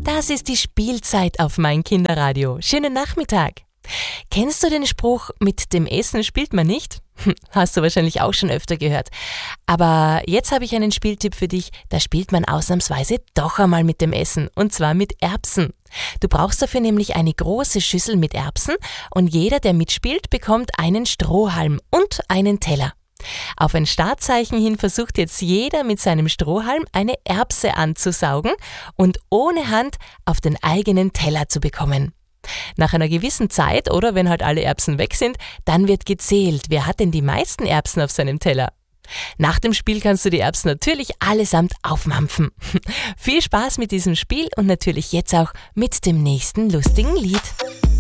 Das ist die Spielzeit auf mein Kinderradio. Schönen Nachmittag. Kennst du den Spruch, mit dem Essen spielt man nicht? Hast du wahrscheinlich auch schon öfter gehört. Aber jetzt habe ich einen Spieltipp für dich, da spielt man ausnahmsweise doch einmal mit dem Essen, und zwar mit Erbsen. Du brauchst dafür nämlich eine große Schüssel mit Erbsen und jeder, der mitspielt, bekommt einen Strohhalm und einen Teller. Auf ein Startzeichen hin versucht jetzt jeder mit seinem Strohhalm eine Erbse anzusaugen und ohne Hand auf den eigenen Teller zu bekommen. Nach einer gewissen Zeit oder wenn halt alle Erbsen weg sind, dann wird gezählt, wer hat denn die meisten Erbsen auf seinem Teller. Nach dem Spiel kannst du die Erbsen natürlich allesamt aufmampfen. Viel Spaß mit diesem Spiel und natürlich jetzt auch mit dem nächsten lustigen Lied.